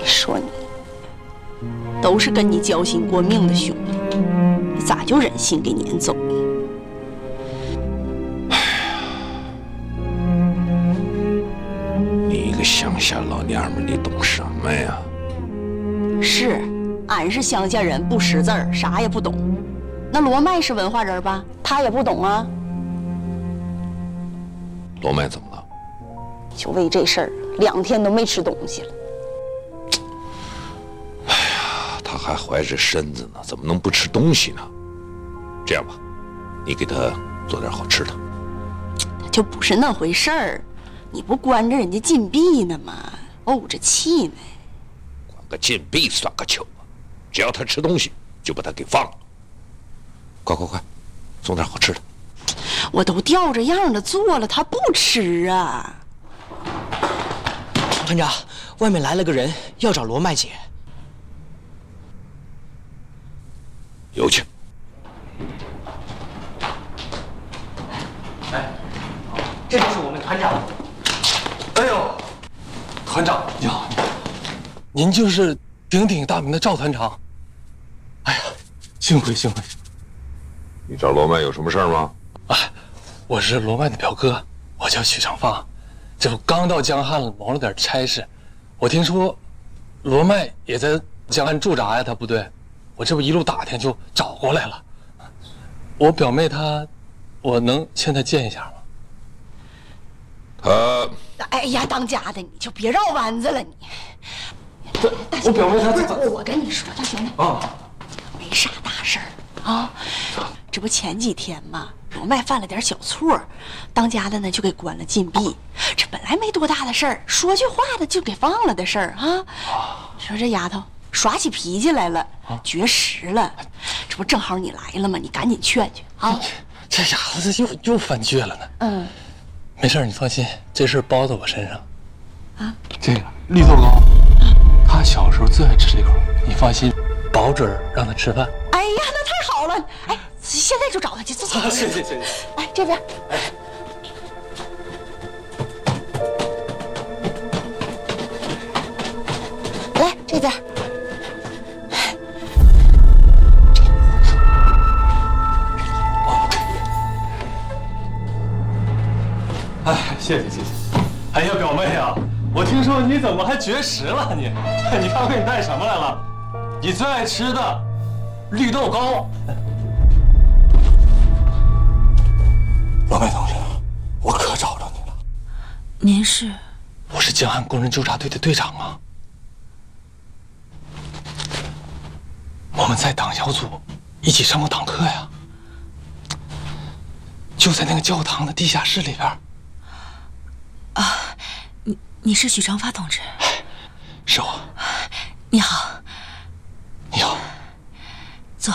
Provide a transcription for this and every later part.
说你都是跟你交心过命的兄弟，你咋就忍心给撵走呢？ 你一个乡下老娘们，你懂什么呀？ 是，俺是乡下人，不识字儿，啥也不懂。那罗麦是文化人吧？他也不懂啊。 罗麦怎么了？ 就为这事儿，2天都没吃东西了。 他还怀着身子呢，怎么能不吃东西呢？这样吧，你给他做点好吃的。 就不是那回事儿，你不关着人家禁闭呢吗？怄着气呢。 关个禁闭算个球啊！只要他吃东西，就把他给放了。快，送点好吃的。 我都吊着样的做了，他不吃啊。 团长，外面来了个人，要找罗麦姐。 有请。 哎，这就是我们团长。 哎呦，团长你好，您就是鼎鼎大名的赵团长。哎呀，幸会。 你找罗麦有什么事儿吗？ 我是罗麦的表哥，我叫许长发，这不刚到江汉了，忙了点差事。我听说罗麦也在江汉驻扎呀，他部队，我这不一路打听就找过来了。我表妹她，我能现在见一下吗？ 哎呀，当家的你就别绕弯子了你。 我表妹她我跟你说，大兄弟没啥大事儿啊。这不前几天嘛，罗麦犯了点小错，当家的呢就给关了禁闭。这本来没多大的事儿，说句话的就给放了的事儿啊。说这丫头耍起脾气来了，绝食了。这不正好你来了吗？你赶紧劝劝啊。 这丫头这又翻倔了呢。没事，你放心，这事包在我身上。这个绿豆糕，他小时候最爱吃这口，你放心，保准让他吃饭。 哎呀，那太好了！哎，现在就找他去，走。 谢谢。 哎，这边。来这边。 哎，谢谢。哎呀，表妹啊，我听说你怎么还绝食了你？你看我给你带什么来了？你最爱吃的绿豆糕。罗麦同志，我可找着你了。 您是？ 我是江汉工人纠察队的队长啊。我们在党小组一起上过党课呀，就在那个教堂的地下室里边。 你是许长发同志？ 是我。 你好。 你好。 坐。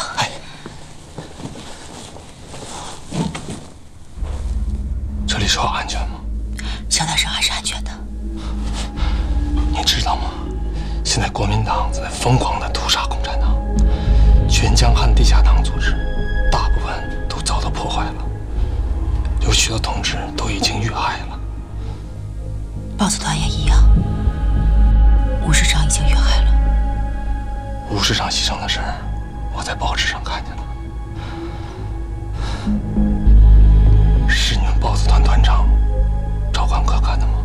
这里说安全吗？ 相对上还是安全的。 你知道吗？现在国民党在疯狂地屠杀共产党，全江汉地下党组织大部分都遭到破坏了，有许多同志都已经遇害了。 豹子团也一样，吴师长已经遇害了。 吴师长牺牲的事儿，我在报纸上看见了。是你们豹子团团长赵宽哥干的吗？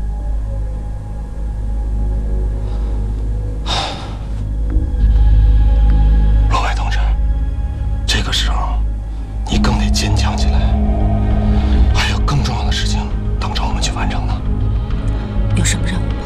罗麦同志，这个时候你更得坚强起来，还有更重要的事情等着我们去完成呢。 有什么任务吗？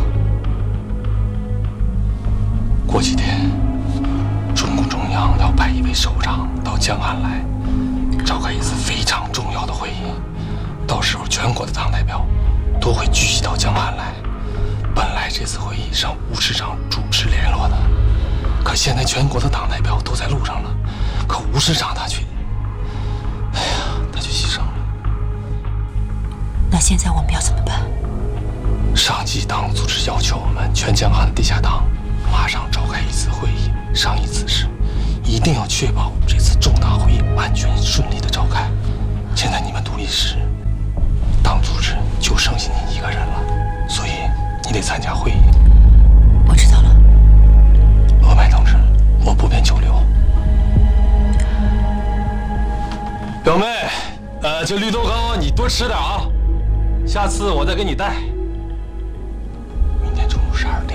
过几天，中共中央要派一位首长到江汉来，召开一次非常重要的会议。到时候全国的党代表都会聚集到江汉来。本来这次会议是让吴师长主持联络的，可现在全国的党代表都在路上了，可吴师长他却牺牲了。 那现在我们要怎么办？ 上级党组织要求我们全江汉地下党马上召开一次会议，商议此事，一定要确保这次重大会议安全顺利的召开。现在你们独立师党组织就剩下你一个人了，所以你得参加会议。 我知道了。 罗麦同志，我不便久留。表妹，这绿豆糕你多吃点啊，下次我再给你带。明天中午12点。